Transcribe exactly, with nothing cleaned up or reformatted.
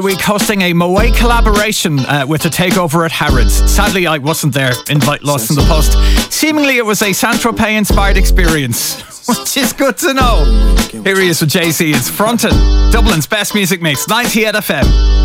Week hosting a Moe collaboration uh, with a takeover at Harrods. Sadly, I wasn't there. Invite lost in the post. Seemingly, it was a Saint-Tropez inspired experience, which is good to know. Here he is with Jay-Z. It's Frontin', Dublin's best music mix, ninety-eight F M.